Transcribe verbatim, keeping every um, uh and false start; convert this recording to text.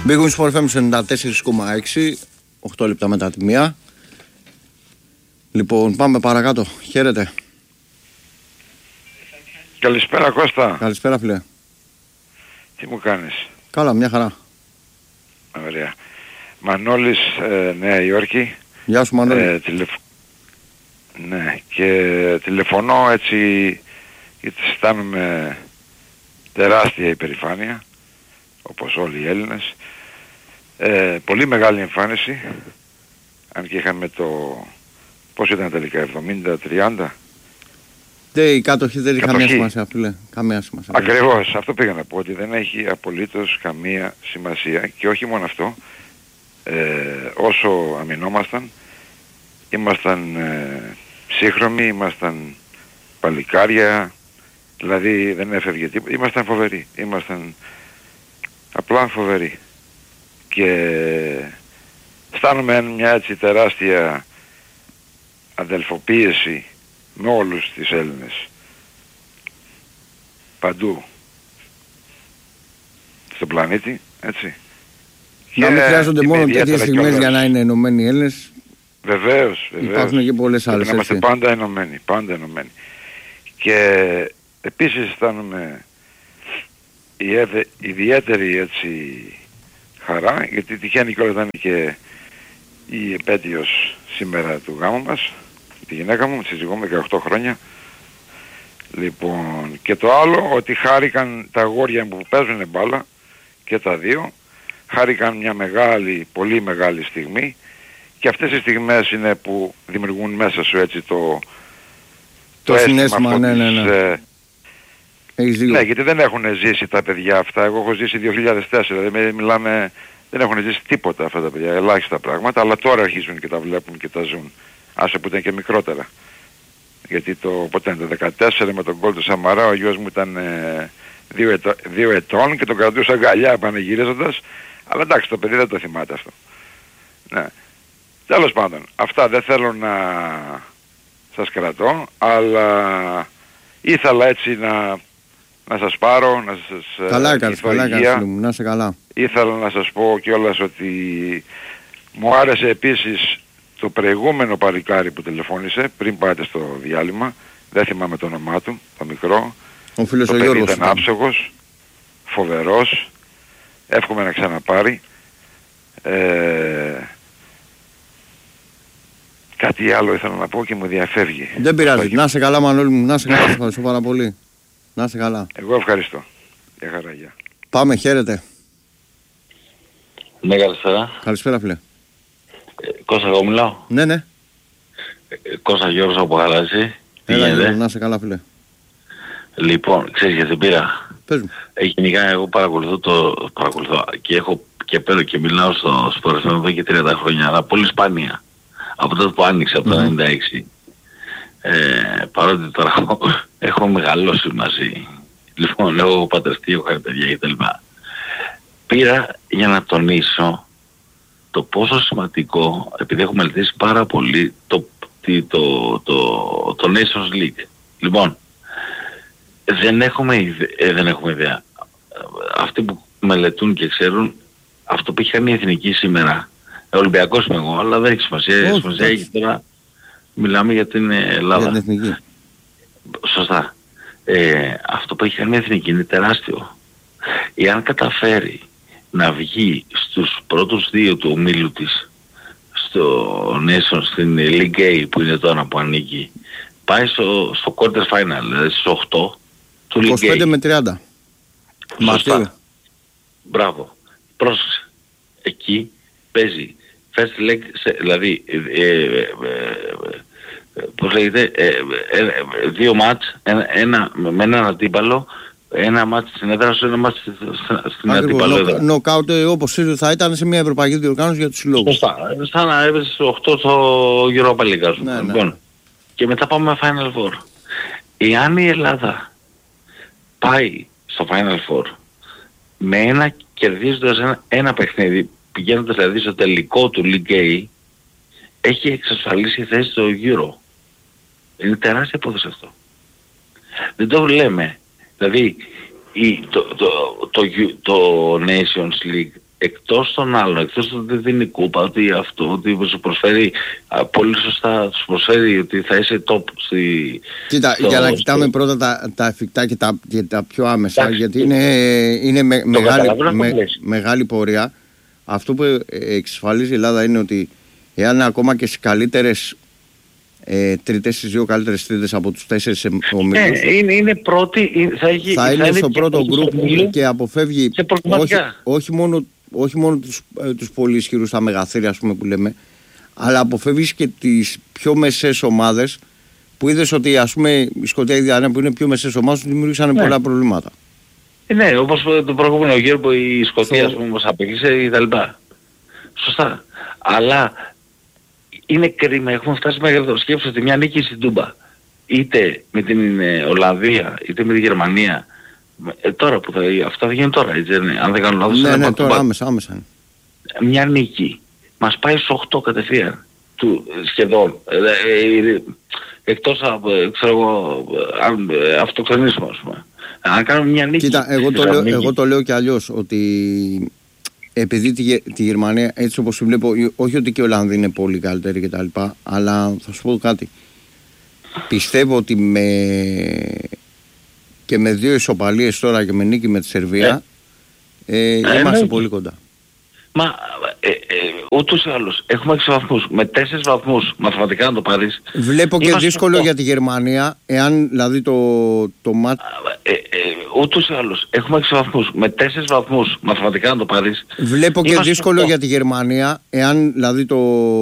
Big Wings Sport εφ εμ ενενήντα τέσσερα κόμμα έξι, οκτώ λεπτά μετά τη μία. Λοιπόν, πάμε παρακάτω. Χαίρετε. Καλησπέρα Κώστα. Καλησπέρα φίλε. Τι μου κάνεις? Καλά, μια χαρά. Ωραία. Μανώλης, ε, Νέα Υόρκη. Γεια σου Μανώλη. Ε, τηλεφ... Ναι, και τηλεφωνώ έτσι γιατί αισθάνομαι τεράστια υπερηφάνεια, όπως όλοι οι Έλληνες. Ε, πολύ μεγάλη εμφάνιση, αν και είχαμε το... πώς ήταν τελικά, εβδομήντα τριάντα. Δεν, η κατοχή δεν έχει καμία σημασία φίλε. Καμία σημασία. Ακριβώς, αυτό πήγα να πω, ότι δεν έχει απολύτως καμία σημασία. Και όχι μόνο αυτό, ε, όσο αμυνόμασταν, ήμασταν ε, σύγχρονοι, ήμασταν παλικάρια, δηλαδή δεν έφευγε τίποτα, ήμασταν φοβεροί, ήμασταν απλά φοβεροί. Και αισθάνομαι μια έτσι τεράστια αδελφοποίηση με όλους τις Έλληνες παντού στον πλανήτη, έτσι. Να μην χρειάζονται μόνο τέτοιες στιγμές για να είναι ενωμένοι οι Έλληνες. Βεβαίως, βεβαίως. Υπάρχουν και πολλές άλλες. Να είμαστε πάντα ενωμένοι, πάντα ενωμένοι. Και επίσης αισθάνομαι ιδιαίτερη έτσι χαρά, γιατί τυχαίνει κιόλας να είναι και η επέτειος σήμερα του γάμου μας, τη γυναίκα μου, τη σύζυγό μου, δεκαοκτώ χρόνια. Λοιπόν, και το άλλο, ότι χάρηκαν τα αγόρια μου που παίζουν μπάλα, και τα δύο, χάρηκαν μια μεγάλη, πολύ μεγάλη στιγμή, και αυτές οι στιγμές είναι που δημιουργούν μέσα σου έτσι το, το, το συναίσθημα, ναι, ναι, ναι. Ε, ναι, γιατί δεν έχουν ζήσει τα παιδιά αυτά. Εγώ έχω ζήσει δύο χιλιάδες τέσσερα, δηλαδή μιλάμε, δεν έχουν ζήσει τίποτα αυτά τα παιδιά, ελάχιστα πράγματα, αλλά τώρα αρχίζουν και τα βλέπουν και τα ζουν. Άσε που ήταν και μικρότερα. Γιατί το, ποτέ, το δεκατέσσερα με τον γκολ του Σαμαρά ο γιος μου ήταν ε, δύο, ετώ, δύο ετών και τον κρατούσα αγκαλιά πανηγυρίζοντας, αλλά εντάξει, το παιδί δεν το θυμάται αυτό. Ναι. Τέλος πάντων, αυτά δεν θέλω να σας κρατώ, αλλά ήθελα έτσι να, να σας πάρω, να σας καλά έκανες, καλά έκανες φίλε μου, να είσαι καλά. Ήθελα να σας πω κιόλας ότι μου άρεσε επίσης το προηγούμενο παλικάρι που τηλεφώνησε πριν πάτε στο διάλειμμα, δεν θυμάμαι το όνομά του, το μικρό. Ο φίλος το ο παιδί Γιώργος ήταν άψογος, φοβερός, εύχομαι να ξαναπάρει. Ε, κάτι άλλο ήθελα να πω και μου διαφεύγει. Δεν πειράζει, να είσαι καλά Μανώλη μου, να είσαι καλά, ευχαριστώ πάρα πολύ. Να είσαι καλά. Εγώ ευχαριστώ. Για χαρά, γεια. Πάμε, χαίρετε. Ναι, καλησπέρα. Καλησπέρα φίλε. Ε, Κώστα, εγώ μιλάω. Ναι, ναι. Ε, Κώστα Γιώργος από Γαλάζη. Έλα Γιώργο, να είσαι καλά φίλε. Λοιπόν, ξέρεις γιατί πήρα. Πες μου. Ε, γενικά εγώ παρακολουθώ το... παρακολουθώ και έχω και παίρνω και μιλάω στο Sport εφ εμ εδώ και τριάντα χρόνια, αλλά πολύ σπάνια. Από τότε που άνοιξε, από το ενενήντα έξι. Ε, παρότι τώρα έχω, έχω μεγαλώσει μαζί. Λοιπόν, έχω παντρευτεί, έχω κάνει παιδιά κτλ. Πήρα για να τονίσω το πόσο σημαντικό, επειδή έχω μελετήσει πάρα πολύ, το, το, το, το, το Nations League. Λοιπόν, δεν έχουμε, ιδε, ε, δεν έχουμε ιδέα. Αυτοί που μελετούν και ξέρουν, αυτό που έχει κάνει η Εθνική σήμερα, Ολυμπιακός είμαι εγώ, αλλά δεν έχει σημασία. Oh, σημασία έχει τώρα, μιλάμε για την Ελλάδα. Για την Εθνική. Σωστά. Ε, αυτό που έχει κάνει η Εθνική είναι τεράστιο. Εάν καταφέρει να βγει στους πρώτους δύο του ομίλου της, στο Nation, στην League A που είναι τώρα που ανήκει, πάει στο, στο quarter final, δηλαδή στις οκτώ του League A. είκοσι πέντε με τριάντα. Μαρτίου. Μπράβο. Πρόσεξε. Εκεί παίζει first leg, σε, δηλαδή, ε, ε, ε, ε, πώς λέγεται, ε, ε, ε, δύο μάτς, ένα, ένα, με έναν αντίπαλο, ένα μάτς στην έδρα σου, ένα μάτς στην αντίπαλο έδρα. Νοκάουτ όπως θα ήταν σε μια ευρωπαϊκή διοργάνωση για τους συλλόγους. Σωστά. Σαν να έπαιζε στις οκτώ στο Europa League, ας πούμε. Λοιπόν, ναι. Και μετά πάμε με Final Four. Εάν η Ελλάδα πάει στο Final Four με ένα κερδίζοντας ένα, ένα παιχνίδι, πηγαίνοντας δηλαδή στο τελικό του League A, έχει εξασφαλίσει θέση στο Euro. Είναι τεράστια υπόθεση αυτό. Δεν το λέμε. Δηλαδή η, το, το, το, το, το Nations League εκτός των άλλων, εκτός του ότι δίνει κούπα, ότι αυτό, ότι σου προσφέρει, α, πολύ σωστά σου προσφέρει ότι θα είσαι top στη... Κοίτα, στο, για να στο... κοιτάμε πρώτα τα, τα εφικτά και τα, και τα πιο άμεσα, Εντάξει, γιατί είναι, είναι με, μεγάλη, με, με, μεγάλη πορεία. Αυτό που εξασφαλίζει η Ελλάδα είναι ότι εάν ακόμα και στις καλύτερες ε, τρίτες, στις δύο καλύτερες τρίτες από τους τέσσερις ομίλους, ε, είναι, είναι πρώτη, θα, έχει, θα, θα είναι είναι στο πρώτο γκρουπ και αποφεύγει όχι, όχι μόνο, όχι μόνο τους, ε, τους πολύ ισχυρούς, τα μεγαθύρια ας πούμε που λέμε, αλλά αποφεύγεις και τις πιο μεσαίες ομάδες που είδες ότι ας πούμε η Σκωτία, η Διανέα που είναι πιο μεσαίες ομάδες δημιούργησαν ναι. πολλά προβλήματα. Ε, ναι, όπως το προηγούμενο γύρο που η Σκωτία ας πούμε μας απέκλεισε ή τα λοιπά. Σωστά. Αλλά είναι κρίμα, έχουμε φτάσει μέχρι εδώ. Σκέψου ότι μια νίκη στην Τούμπα, είτε με την ε, Ολλανδία, είτε με τη Γερμανία, ε, τώρα που θα, αυτά θα γίνουν τώρα, έτσι, ναι, αν δεν κάνω λάθος. Ναι, ναι, τώρα άμεσα, άμεσα. Μια νίκη μας πάει στους οκτώ κατευθείαν, του, σχεδόν, ε, ε, ε, εκτός από, ξέρω εγώ, ε, αυτοκτονίσμα, ας πούμε. Αν κάνουμε μια νίκη... Κοίτα, εγώ το, λέω, εγώ το λέω και αλλιώς, ότι επειδή τη, τη Γερμανία, έτσι όπως τη βλέπω, όχι ότι και οι Ολλανδοί είναι πολύ καλύτεροι και τα λοιπά, αλλά θα σου πω κάτι. Πιστεύω ότι με, και με δύο ισοπαλίες τώρα και με νίκη με τη Σερβία, ε, ε, ε, είμαστε ε, πολύ κοντά. Μα ε, ε, ούτως ή άλλως έχουμε έξι βαθμούς. Με τέσσερις βαθμούς μαθηματικά να το πάρεις. Βλέπω και δύσκολο για τη Γερμανία, εάν δηλαδή το, το μάτ... Ε, ε, ούτως ή άλλως έχουμε έξι βαθμούς. Με τέσσερις βαθμούς μαθηματικά να το πάρεις. Βλέπω και δύσκολο για τη Γερμανία, εάν δηλαδή το...